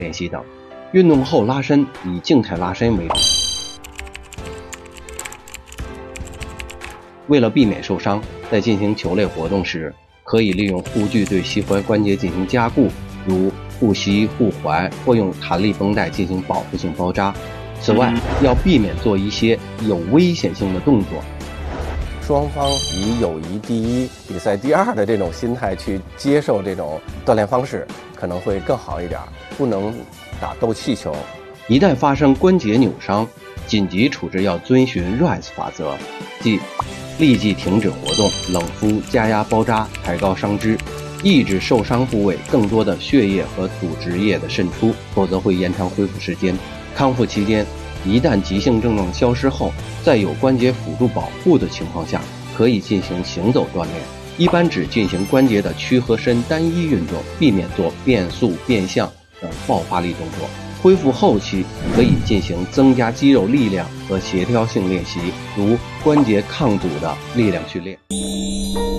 练习等。运动后拉伸以静态拉伸为主。为了避免受伤，在进行球类活动时，可以利用护具对膝踝关节进行加固，如护膝、护踝，或用弹力绷带进行保护性包扎。此外，要避免做一些有危险性的动作。 双方以友谊第一、比赛第二的这种心态去接受这种锻炼方式，可能会更好一点。不能打斗气球。 一旦发生关节扭伤，紧急处置要遵循 RICE 法则，即立即停止活动，冷敷、加压包扎，抬高伤肢，抑制受伤部位更多的血液和组织液的渗出，否则会延长恢复时间。康复期间，一旦急性症状消失后，在有关节辅助保护的情况下，可以进行行走锻炼，一般只进行关节的屈和伸单一运动，避免做变速、变向等爆发力动作。恢复后期可以进行增加肌肉力量和协调性练习，如关节抗阻的力量训练。